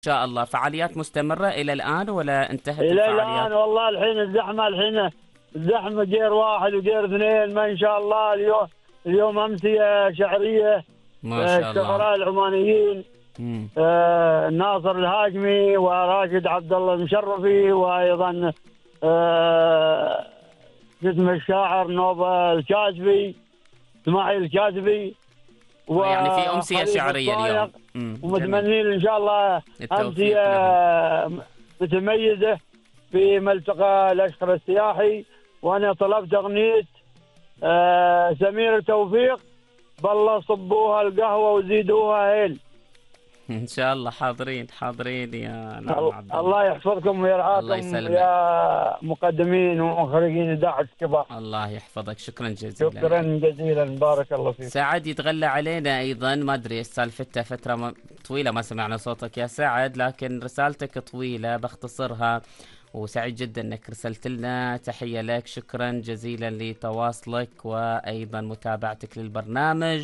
شاء الله. فعاليات مستمرة إلى الآن ولا انتهت الى الفعاليات؟ الان والله الحين الزحمه، الزحمه غير واحد وغير اثنين، ما ان شاء الله. اليوم امسيه شعريه. ما شاء الله. الشعراء العمانيين، مم. ناصر الهاشمي وراشد عبد الله المشرفي، وايضا آه، شو اسمه الشاعر نوبه الكاذبي، اسماعيل الكاذبي، يعني في أمسية وخليفه شعرية الصايغ. اليوم. جميل. ومتمنين ان شاء الله امسيه التوفيق لهم. متميزه في ملتقى الاشقر السياحي. وانا طلبت اغنيه سمير توفيق، بالله صبوها القهوه وزيدوها هيل. إن شاء الله حاضرين حاضرين يا نعم عبد الله. الله يحفظكم الله ويرعاكم يسلمك. يا مقدمين ومخرجين اذاعه كبار. الله يحفظك، شكرا جزيلا شكرا لك. جزيلا، بارك الله فيك. سعد يتغلى علينا أيضا، ما أدري إيش سالفته، فترة طويلة ما سمعنا صوتك يا سعد، لكن رسالتك طويلة بختصرها. وسعيد جدا أنك رسلت لنا، تحية لك، شكرا جزيلا لتواصلك وأيضا متابعتك للبرنامج.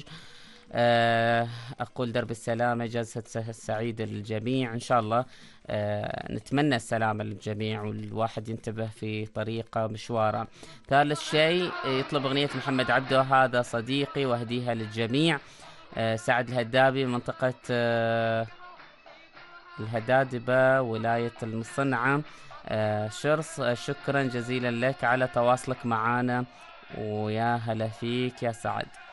أقول درب السلامة جلسة السعيدة للجميع إن شاء الله. نتمنى السلامة للجميع والواحد ينتبه في طريقة مشواره. ثالث شيء يطلب أغنية محمد عبده هذا صديقي وأهديها للجميع. سعد الهدابي، منطقة الهدادبة، ولاية المصنعة، شرص. شكرا جزيلا لك على تواصلك معنا، ويا هلا فيك يا سعد.